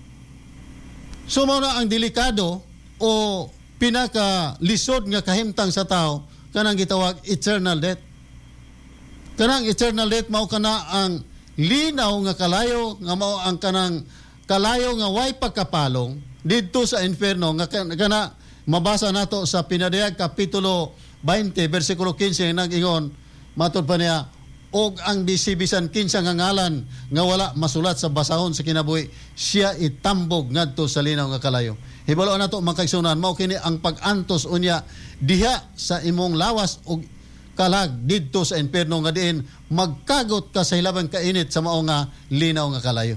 So mao na ang delikado o pinaka-lisod nga kahimtang sa tao kanang gitawag eternal death. Kanang eternal death mao kana ang linaw nga kalayo nga mao ang kanang kalayo nga way pagkapalong didto sa infierno nga kana mabasa nato sa Pinadayag kapitulo 20 bersikulo 15 nag-ingon matud pa niya og ang bisibisan kinsa nga ngalan nga wala masulat sa basahon sa kinabuhi siya itambog ngadto sa linaw nga kalayo. Hibalo nato mga kaigsunan mao kini ang pag-antos unya diha sa imong lawas og kalag didto sa infierno nga diin magkagot ka sa hilabang kainit sa mao nga linaw nga kalayo.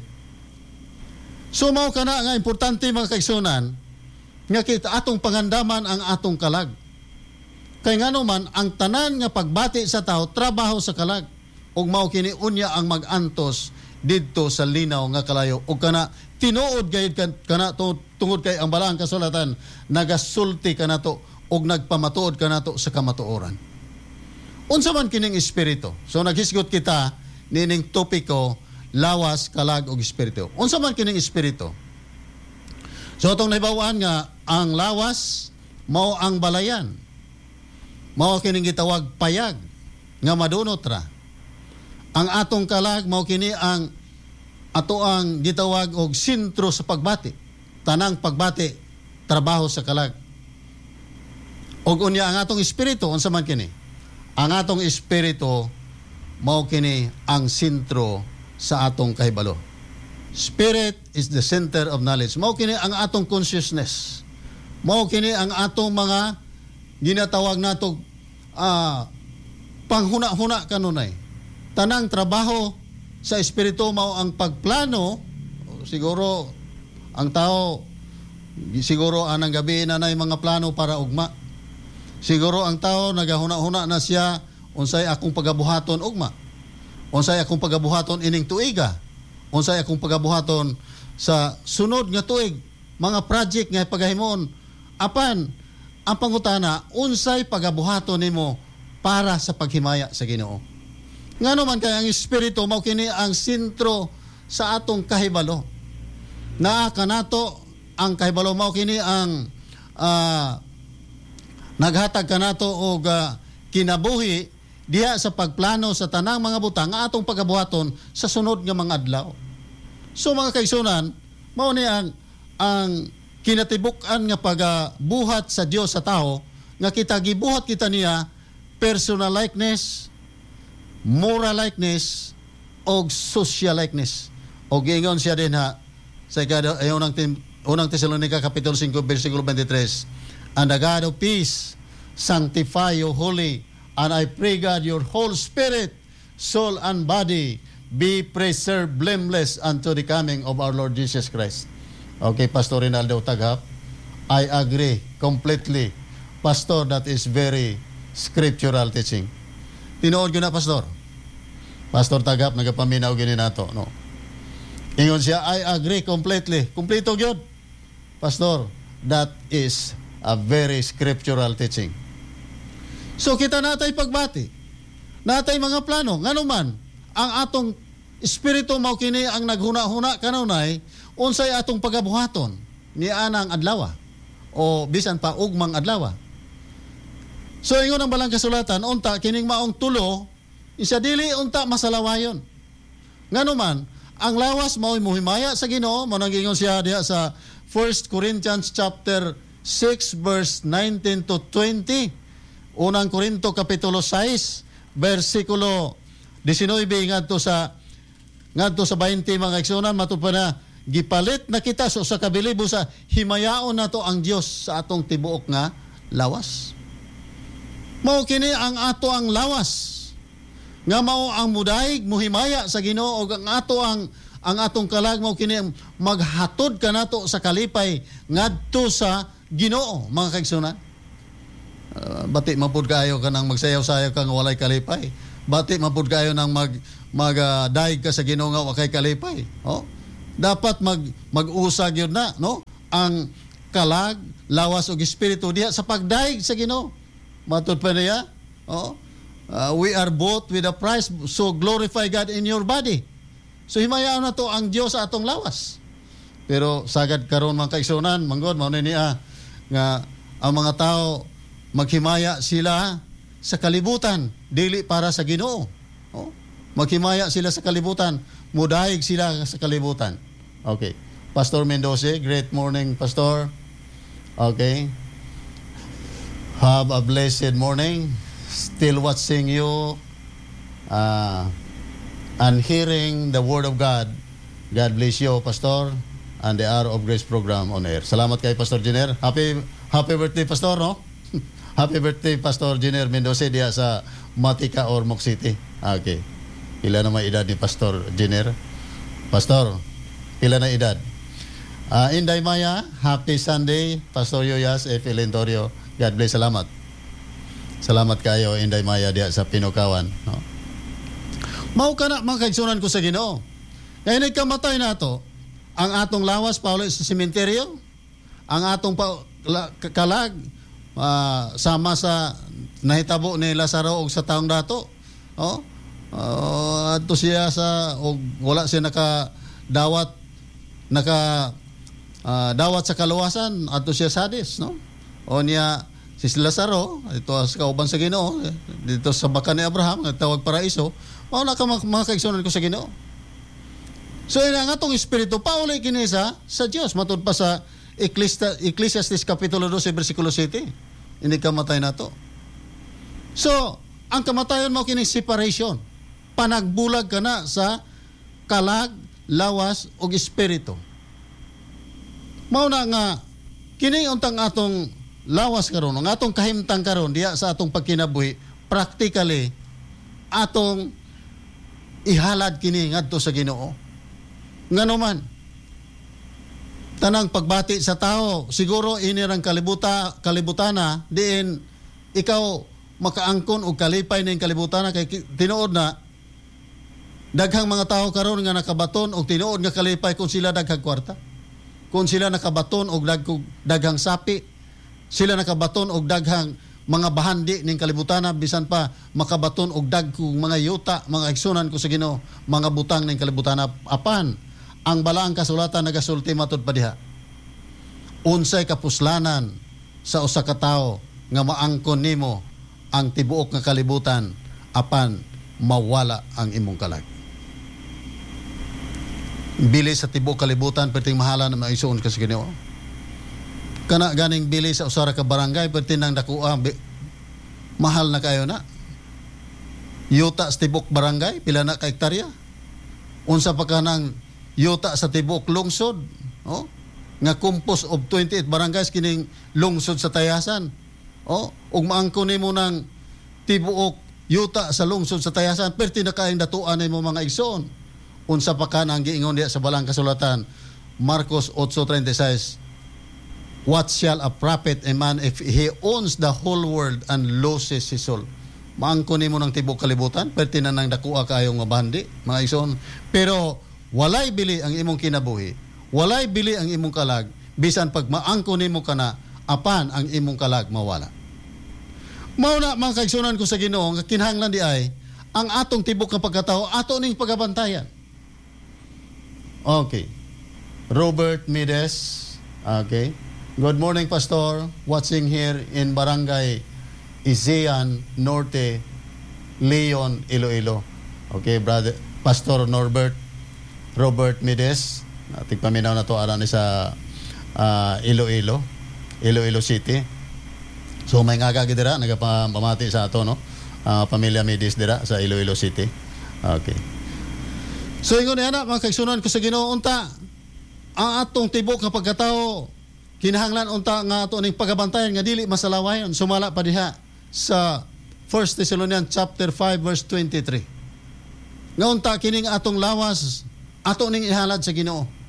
So mao kana nga importante mga kaigsunan nga kita atong pangandaman ang atong kalag. Kay ngano man ang tanan nga pagbati sa tao trabaho sa kalag ug mao kini unya ang mag-antos didto sa linaw nga kalayo ug kana tinuod gayud kana tungod kay ang balaang kasulatan nagasulti kanato ug nagpamatuod kanato sa kamatuoran. Unsa man kining espiritu? So naghisgot kita nining topiko lawas, kalag ug espiritu. Unsa man kining espiritu? So atong nahibawaan nga ang lawas mao ang balayan. Mao kining gitawag payag nga madunot ra. Ang atong kalag mao kini ang ato ang gitawag og sentro sa pagbati. Tanang pagbati trabaho sa kalag. Og unya ang atong espiritu unsa man kini? Ang atong espiritu mao kini ang sentro sa atong kahibalo. Spirit is the center of knowledge. Mao kini ang atong consciousness. Mao kini ang atong mga ginatawag nato panghuna-huna kanunay. Tanang trabaho sa espiritu mao ang pagplano. Siguro ang tao siguro anang gabi na nay mga plano para ugma. Siguro ang tao nagahuna-huna na siya unsay akong pagabuhaton ugma. Unsay akong pagabuhaton ining tuiga. Unsay akong pagabuhaton sa sunod nga tuig, mga project nga pagahimon. Apan ang pangutana, unsay pagabuhaton nimo para sa paghimaya sa Ginoo. Ngano man kay ang espiritu mao kini ang sentro sa atong kahibalo. Naa kanato ang kahibalo mao kini ang naghatag kanato og kinabuhi diha sa pagplano sa tanang mga butang nga atong pagabuhaton sa sunod nga mga adlaw. So mga kaigsunan, mao ni ang kinatibuk-an nga pagabuhat sa Dios sa tao nga kita gibuhat kita niya personal likeness, moral likeness og social likeness. Og ingon siya din ha sa unang Tesalonica kapitulo 5 bersikulo 23, and the God of peace sanctify you wholly. And I pray God, your whole spirit, soul, and body be preserved blameless unto the coming of our Lord Jesus Christ. Okay, Pastor Rinaldo Tagap, I agree completely. Pastor, that is very scriptural teaching. Tinuod ko na, Pastor. Pastor Tagap, nagapaminaw gini nato, no? Ingon siya, I agree completely. Kompleto gyud. Pastor, that is a very scriptural teaching. So kita natay pagbati. Natay mga plano. Ngano man, ang atong espiritu mao kini ang naghuna-huna kanunay unsay atong pagabuhaton ni anang adlaw o bisan pa ugmang adlaw. So ingon ang balang kasulatan, unta kining maong tulo isa dili unta masalawayon. Ngano man, ang lawas mao'y muhimaya sa Ginoo, mao nang ingon siya diha sa 1 Corinthians chapter 6 verse 19 to 20. Unang Korinto kapitulo 6 bersikulo 19 ngadto sa 20 mga igsunan matud pa na gipalit na kita so sa kabilibo sa himayaon nato ang Dios sa atong tibuok nga lawas. Mao kini ang ato ang lawas nga mao ang mudayeg muhimaya sa Ginoo ug ang atong kalag mao kini maghatod kanato sa kalipay ngadto sa Ginoo, mga kaigsunan. Bati mapud kayo ka nang magsayaw-sayaw ka nga walay kalipay. Bati mapud kayo nang daig ka sa Ginoo nga wakay kalipay. Oh? Dapat mag-usag yun na, no? Ang kalag, lawas ug espiritu diha sa pagdaig sa Ginoo. Matud pa niya, oh? We are bought with a price, so glorify God in your body. So himayaan na to ang Dios sa atong lawas. Pero sagad karon mga kaigsunan, manggod mao niya nga ang mga tao maghimaya sila sa kalibutan, dili para sa Ginoo. Oh? Maghimaya sila sa kalibutan, mudaig sila sa kalibutan. Okay. Pastor Mendoza, great morning, Pastor. Okay. Have a blessed morning. Still watching you and hearing the Word of God. God bless you, Pastor, and the Hour of Grace program on air. Salamat kay Pastor Jenner. Happy birthday, Pastor, no? Happy birthday, Pastor Jenner Mendoza diya sa Matica, Ormoc City. Okay. Pila na may edad ni Pastor Jenner? Pastor, pila na edad? Inday Maya, happy Sunday, Pastor Yoyas, F. Elentorio. God bless, salamat. Salamat kayo, Inday Maya diya sa Pinukawan. No? Mao ka na, mga kaigsunan ko sa Ginoo. Kaya nagkamatay na to, ang atong lawas paulit sa sementeryo, ang atong kalag, sama sa nahitabo ni Lazaro og sa taong dato. Oh? Ato siya sa wala siya dawat sa kaluwasan, ato siya sa Hades, no? O niya si Lazaro, ito sa kauban sa Ginoo, dito sa baka ni Abraham, nagtawag paraiso, wala ka mga kaigsunan ko sa Ginoo. So ina nga atong espiritu pauli kini sa Dios, matud pa sa Ecclesiastes Kapitulo 12 versikulo 7. Hindi kamatay na to. So, ang kamatayon mo kini separation. Panagbulag ka na sa kalag, lawas ug espiritu. Mao na nga kini untang atong lawas karon, ang atong kahimtang karon diya sa atong pagkinabuhi, practically atong ihalad kini ngadto sa Ginoo. Ngano man tanang pagbati sa tao, siguro inirang kalibutana, diin ikaw makaangkon o kalipay na yung kalibutana kay tinuod na daghang mga tao karon nga nakabaton o tinuod nga kalipay kung sila daghang kwarta. Kung sila nakabaton og daghang sapi, sila nakabaton og daghang mga bahandi ning kalibutana, bisan pa makabaton og dagkong mga yuta, mga igsunan ko sa Ginoo, mga butang ning kalibutana, apan ang balaang kasulatan nagasulti matud pa diha. Unsay kapuslanan sa usa ka tawo nga maangkon nimo ang tibuok nga kalibutan apan mawala ang imong kalag. Bili sa tibuok kalibutan perting mahala na maisuon ka sa Ginoo. Kana ganing bili sa usara ka barangay perting nang dakuha mahal na kayo na. Yuta sa tibuok barangay pila na ka hektarya. Unsa pa ka nang yuta sa tibuok lungsod, oh? Nga kumpos of 28 barangays kining lungsod sa Tayasan. Oh, ug maangkon nimo ng tibuok yuta sa lungsod sa Tayasan, perti na kaayong datuan nimo mga igsoon. Unsa pa ka nang giingon diya sa balang kasulatan, Marcos 8:36. What shall a prophet a man if he owns the whole world and loses his soul? Maangkon nimo ng tibuok kalibutan, perti na nang dakuha kaayong mabandi, mga igsoon. Pero walay bili ang imong kinabuhi, walay bili ang imong kalag, bisan pag maangko nimo kana, apan ang imong kalag mawala. Mao na mga kaigsunan ko sa Ginoo, nga kinahanglan di ay ang atong tibok nga pagkatao ato ning pagabantayan. Okay. Robert Mides. Okay. Good morning, Pastor. Watching here in Barangay Isian Norte, Leon, Iloilo. Okay, brother Pastor Robert Mides, tigpaminaw na to ara ni sa Iloilo City. So may nga dira nagapamati sa ato, no? Pamilya Mides dira sa Iloilo City. Okay. So ingon na mga kaigsunan ko sa Ginoo, unta ang atong tibok nga pagkatao kinahanglan unta nga ato ning pagabantayan nga dili masalawayon. Sumala pa diha sa 1 Thessalonians chapter 5 verse 23. Nga unta kining atong lawas ato ning ihalad sa Ginoo.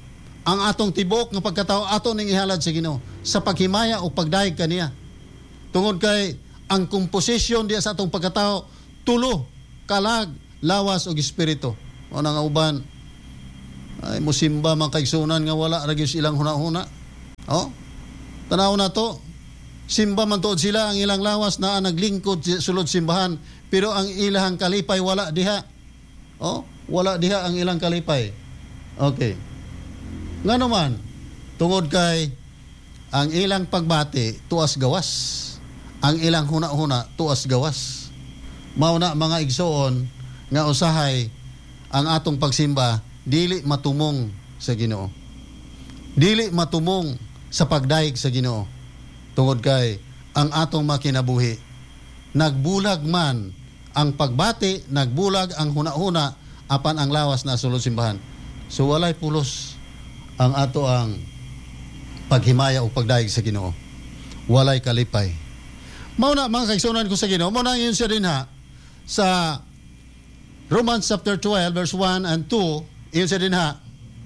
ang atong tibok nga pagkatao ato ning ihalad sa Ginoo sa paghimaya o pagdayeg kaniya. Tungod kay ang komposisyon diya sa atong pagkatao tulo, kalag, lawas ug espiritu. O nga uban ay musimba man kaigsunan nga wala ra gyud ilang hunahuna. Oh. Tanaw na to. Simba man tuod sila, ang ilang lawas na naglingkod sulod simbahan, pero ang ilang kalipay wala diha. Oh, wala diha ang ilang kalipay. Okay. Nga naman, tungod kay ang ilang pagbati tuas gawas, ang ilang huna-huna tuas gawas. Mauna mga igsoon nga usahay ang atong pagsimba dili matumong sa Ginoo. Dili matumong sa pagdayeg sa Ginoo. Tungod kay ang atong makinabuhi nagbulag man ang pagbati, nagbulag ang huna-huna apan ang lawas na sulod simbahan. So walay pulos ang ato ang paghimaya o pagdayeg sa Ginoo. Walay kalipay. Mao na mga kaigsunan ko sa Ginoo, mao na yun siya din ha sa Romans chapter 12 verse 1 and 2, yun siya din ha.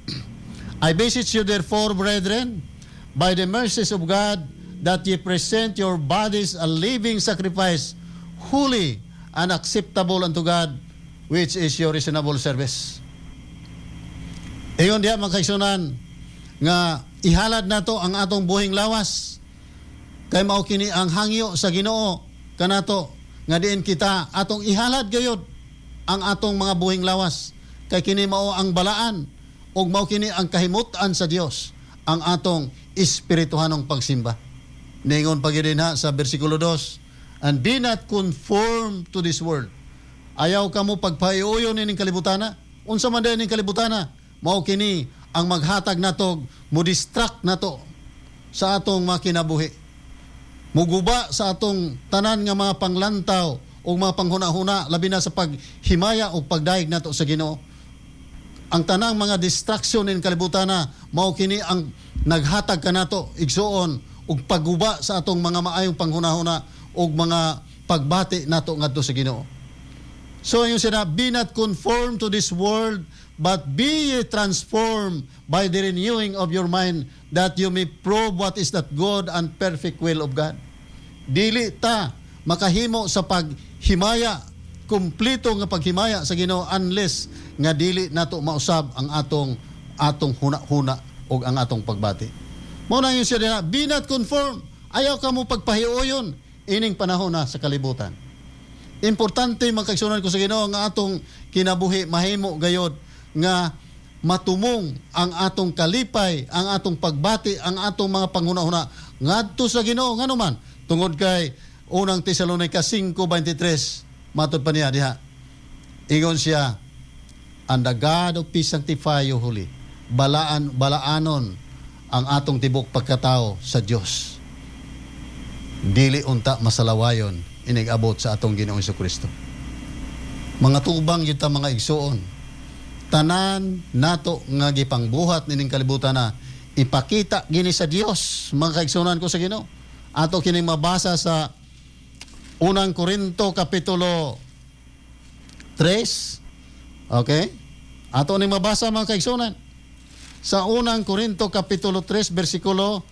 I beseech you therefore, brethren, by the mercies of God, that ye present your bodies a living sacrifice, holy and acceptable unto God, which is your reasonable service. Iyon diya mga kaigsunan nga ihalad nato ang atong buhing lawas kay mao kini ang hangyo sa Ginoo kanato nga diin kita atong ihalad gayud ang atong mga buhing lawas kay kini mao ang balaan ug mao kini ang kahimut-an sa Dios ang atong espirituhanong pagsimba. Ningon pagidin ha sa bersikulo 2, and be not conformed to this world. Ayaw kamo pagpaiuyon ining kalibutana. Unsa man din ining kalibutana, mao kini ang maghatag nato, mo distract nato sa atong makinabuhi. Muguba sa atong tanan nga mga panglantaw o mga panghuna-huna labi na sa paghimaya o pagdayeg nato sa Ginoo. Ang tanang mga distraction in kalibutana mao kini ang naghatag kanato igsuon ug pagguba sa atong mga maayong panghuna-huna ug mga pagbati nato ngadto sa Ginoo. So yung sina, be not conformed to this world, but be ye transformed by the renewing of your mind, that you may prove what is that good and perfect will of God. Dili ta makahimo sa paghimaya, kumplito nga paghimaya sa Ginoo unless nga dili nato mausab ang atong huna-huna o ang atong pagbati. Mao na yung siya, be not conformed. Ayaw ka mo pagpahiuyon ining panahon na sa kalibutan. Importante magkaigsunan ko sa Ginoo nga atong kinabuhi mahimo gayod nga matumong ang atong kalipay, ang atong pagbati, ang atong mga panghuna-huna ngadto sa Ginoo nganuman tungod kay unang Tesalonica 5:23 matud pa niya diha. Ingon siya, and the God of peace sanctify you wholly. Balaanon ang atong tibok pagkatao sa Dios. Dili unta masalawayon inigabot sa atong Ginoong Jesucristo. Mga tubang yuta mga igsuon, tanan nato nga gipangbuhat nining kalibutan na ipakita gini sa Dios, mga kaigsunan ko sa Ginoo. Ato kining mabasa sa unang Korinto kapitulo 3. Okay? Ato ning mabasa mga kaigsunan sa unang Korinto kapitulo 3 versikulo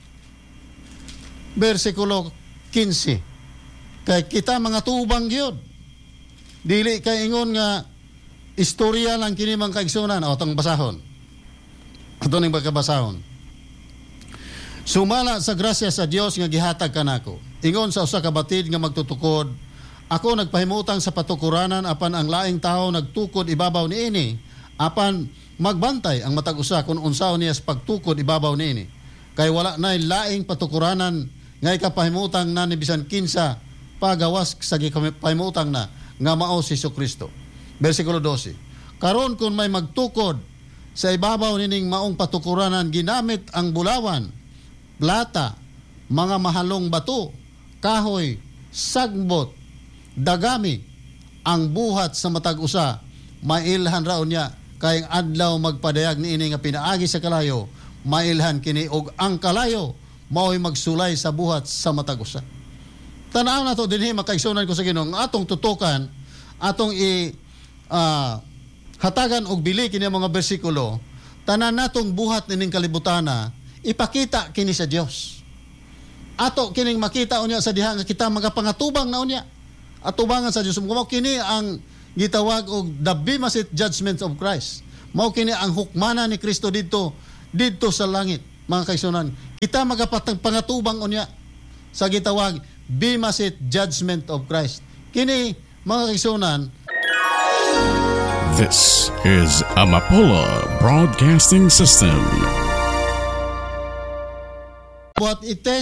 15. Kay kita mga tubang gyud. Dili kay ingon nga istorya lang kini mga kaigsunan. O tong basahon. Ato ning pagkabasahon. Sumala sa grasya sa Dios nga gihatag kanako. Ingon sa usa ka batid nga magtutukod, ako nagpahimutang sa patukuranan apan ang laing tao nagtukod ibabaw niini, apan magbantay ang matag usa kun unsaon niya sa pagtukod ibabaw niini. Kay wala nay laing patukuranan nga ikapahimutang na ni bisan kinsa pagawas sa gipahimutang na nga mao si Jesucristo. Versikulo 12. Karon kun may magtukod sa ibabaw nining maong patukuranan ginamit ang bulawan, plata, mga mahalong bato, kahoy, sagbot, dagami, ang buhat sa matag usa, mailhan raon niya kay adlaw magpadayag niini nga pinaagi sa kalayo, mailhan kini og ang kalayo mao'y magsulay sa buhat sa matag usa. Tanaw na to dinhi makaigsunan ko sa Ginoo nga atong tutukan, atong hatagan og bili kini mga bersikulo tanan natong buhat nining kalibutana ipakita kini sa Dios. Ato kining makita unya sa diha nga kita magapangatubang na unya. Atubangan sa Dios mo kini ang gitawag og the bimasit judgment of Christ. Mao kini ang hukmana ni Kristo didto sa langit, mga kaigsunan. Kita magapangatubang unya sa gitawag bimasit judgment of Christ. Kini mga kaigsunan. This is Amapola Broadcasting System. Buat ite